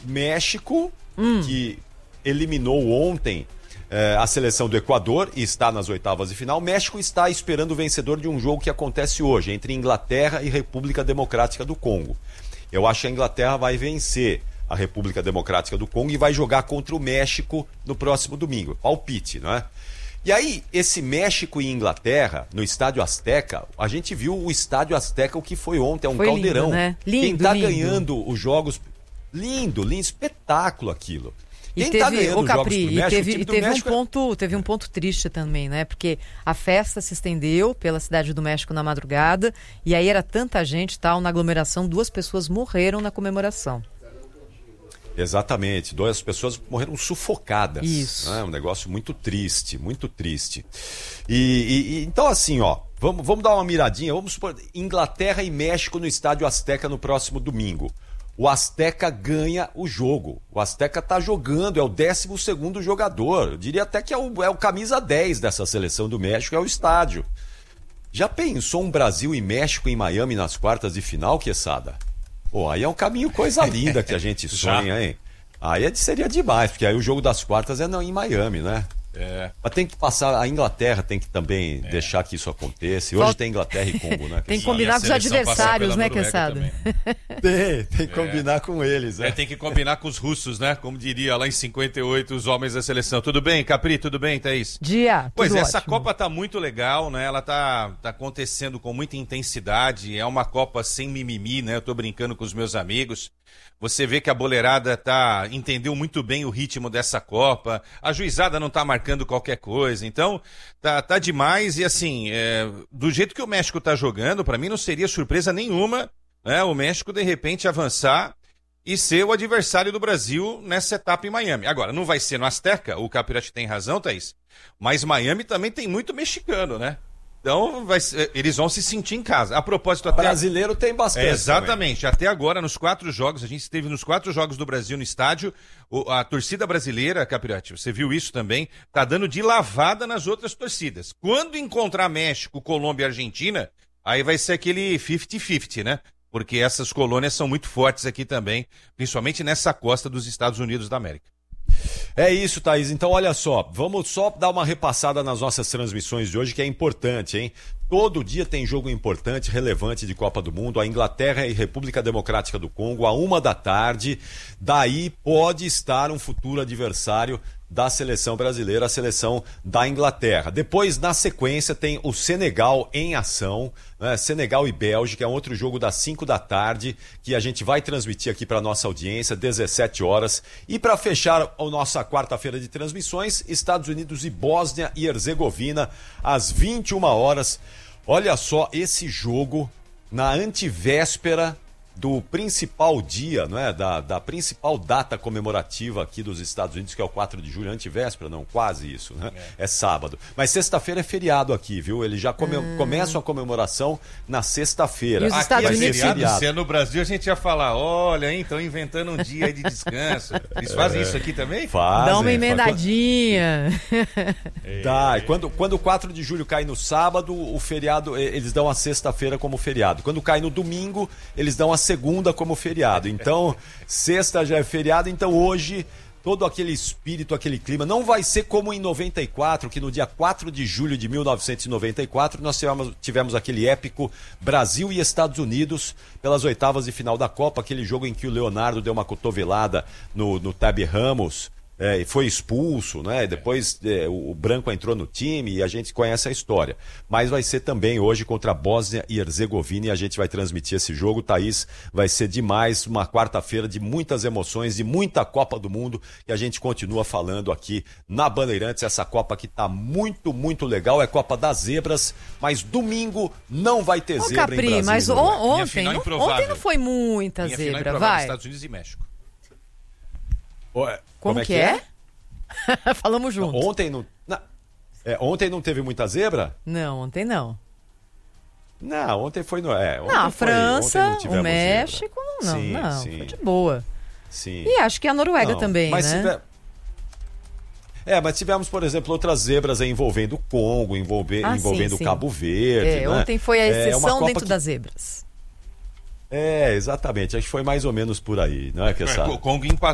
México, que eliminou ontem a seleção do Equador e está nas oitavas de final. México está esperando o vencedor de um jogo que acontece hoje, entre Inglaterra e República Democrática do Congo. Eu acho que a Inglaterra vai vencer a República Democrática do Congo e vai jogar contra o México no próximo domingo. Palpite, não é? E aí, esse México e Inglaterra, no Estádio Azteca, a gente viu o Estádio Azteca, o que foi ontem, é um caldeirão. Lindo, né? Lindo, quem tá lindo. ganhando os jogos... Lindo, espetáculo aquilo. E Quem teve, tá ganhando os jogos Capri, pro México, e teve um ponto triste também, né? Porque a festa se estendeu pela cidade do México na madrugada, e aí era tanta gente, tal, na aglomeração, 2 pessoas morreram na comemoração. Exatamente, 2 pessoas morreram sufocadas. Isso. Né? Um negócio muito triste, muito triste. Então assim, ó, vamos dar uma miradinha, vamos supor, Inglaterra e México no Estádio Azteca no próximo domingo. O Azteca ganha o jogo. O Azteca tá jogando, é o 12º jogador. Eu diria até que é o camisa 10 dessa seleção do México, é o estádio. Já pensou um Brasil e México em Miami nas quartas de final, Quesada? Pô, aí é um caminho coisa linda que a gente sonha, hein? Aí seria demais, porque aí o jogo das quartas é não em Miami, né? Mas tem que passar, a Inglaterra tem que também deixar que isso aconteça. E hoje tem Inglaterra e Congo, né? Tem que combinar com os adversários, né, Quesada? Tem que combinar com eles, né? Tem que combinar com os russos, né? Como diria lá em 58 os homens da seleção. Tudo bem, Capri? Tudo bem, Thaís? Pois essa ótimo. Copa tá muito legal, né? Ela tá acontecendo com muita intensidade. É uma Copa sem mimimi, né? Eu tô brincando com os meus amigos. Você vê que a boleirada entendeu muito bem o ritmo dessa Copa, a juizada não tá marcando qualquer coisa, então tá demais. E assim, do jeito que o México tá jogando, para mim não seria surpresa nenhuma, né, o México de repente avançar e ser o adversário do Brasil nessa etapa em Miami. Agora, não vai ser no Azteca, o Capirati tem razão, Thaís, mas Miami também tem muito mexicano, né? Então, eles vão se sentir em casa. A propósito, até... Brasileiro tem bastante. Exatamente. Também. Até agora, nos 4 jogos, a gente esteve nos 4 jogos do Brasil no estádio, a torcida brasileira, Capirati, você viu isso também, tá dando de lavada nas outras torcidas. Quando encontrar México, Colômbia e Argentina, aí vai ser aquele 50-50, né? Porque essas colônias são muito fortes aqui também, principalmente nessa costa dos Estados Unidos da América. É isso, Thaís. Então, olha só, vamos só dar uma repassada nas nossas transmissões de hoje, que é importante, hein? Todo dia tem jogo importante, relevante de Copa do Mundo. A Inglaterra e República Democrática do Congo, à 13h. Daí pode estar um futuro adversário da seleção brasileira, a seleção da Inglaterra. Depois, na sequência, tem o Senegal em ação, né? Senegal e Bélgica, é um outro jogo das 5h, que a gente vai transmitir aqui para nossa audiência, 17 horas. E para fechar a nossa quarta-feira de transmissões, Estados Unidos e Bósnia e Herzegovina, às 21 horas. Olha só esse jogo na antivéspera do principal dia, não é? Da principal data comemorativa aqui dos Estados Unidos, que é o 4 de julho, antivéspera, não, quase isso, né? É sábado. Mas sexta-feira é feriado aqui, viu? Eles já começam a comemoração na sexta-feira. E os Estados Unidos... Se é no Brasil, a gente ia falar, olha, hein, estão inventando um dia aí de descanso. Eles fazem isso aqui também? Fazem. Dá uma emendadinha. Dá. Quando o 4 de julho cai no sábado, o feriado, eles dão a sexta-feira como feriado. Quando cai no domingo, eles dão a segunda como feriado. Então, sexta já é feriado, então hoje todo aquele espírito, aquele clima, não vai ser como em 94, que no dia 4 de julho de 1994 nós tivemos aquele épico Brasil e Estados Unidos pelas oitavas de final da Copa, aquele jogo em que o Leonardo deu uma cotovelada no Tabe Ramos, e foi expulso, né? Depois o Branco entrou no time e a gente conhece a história. Mas vai ser também hoje contra a Bósnia e Herzegovina e a gente vai transmitir esse jogo. Thaís, vai ser demais, uma quarta-feira de muitas emoções, de muita Copa do Mundo, e a gente continua falando aqui na Bandeirantes, essa Copa que tá muito, muito legal, é Copa das Zebras, mas domingo não vai ter zebra Capri, em Brasília. mas ontem não foi muita zebra, vai. Estados Unidos e México. Como que é? Falamos junto. Ontem não teve muita zebra? Não, ontem não. Não, ontem foi no. A França, o México, sim. Foi de boa. Sim. E acho que a Noruega também, né? Mas tivemos, por exemplo, outras zebras envolvendo o Congo, envolvendo o Cabo Verde. Né? Ontem foi a exceção dentro das zebras. Exatamente. Acho que foi mais ou menos por aí, não é, Quesada? O Congo empatou